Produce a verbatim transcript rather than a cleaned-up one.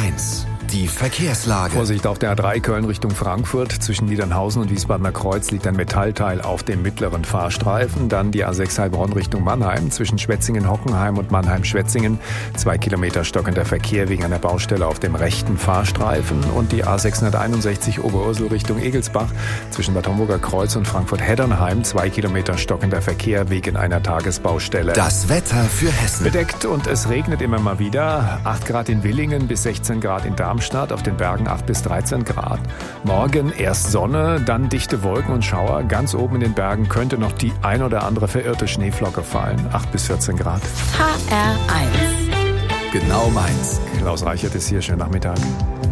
eins. Die Verkehrslage. Vorsicht auf der A drei Köln Richtung Frankfurt. Zwischen Niedernhausen und Wiesbadener Kreuz liegt ein Metallteil auf dem mittleren Fahrstreifen. Dann die A sechs Heilbronn Richtung Mannheim. Zwischen Schwetzingen-Hockenheim und Mannheim-Schwetzingen. Zwei Kilometer stockender Verkehr wegen einer Baustelle auf dem rechten Fahrstreifen. Und die A sechshunderteinundsechzig Oberursel Richtung Egelsbach. Zwischen Bad Homburger Kreuz und Frankfurt-Heddernheim. Zwei Kilometer stockender Verkehr wegen einer Tagesbaustelle. Das Wetter für Hessen. Bedeckt und es regnet immer mal wieder. acht Grad in Willingen bis sechzehn Grad in Darmstadt. Auf den Bergen acht bis dreizehn Grad. Morgen erst Sonne, dann dichte Wolken und Schauer. Ganz oben in den Bergen könnte noch die ein oder andere verirrte Schneeflocke fallen. acht bis vierzehn Grad. H R eins. Genau meins. Klaus Reichert ist hier. Schönen Nachmittag.